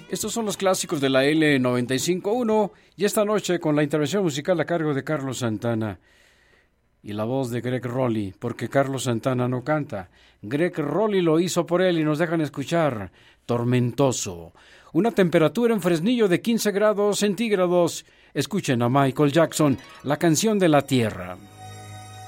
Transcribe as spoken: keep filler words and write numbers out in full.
Estos son los clásicos de la L noventa y cinco punto uno y esta noche con la intervención musical a cargo de Carlos Santana y la voz de Greg Rowley, porque Carlos Santana no canta. Greg Rowley lo hizo por él y nos dejan escuchar Tormentoso. Una temperatura en Fresnillo de quince grados centígrados. Escuchen a Michael Jackson, La canción de la tierra.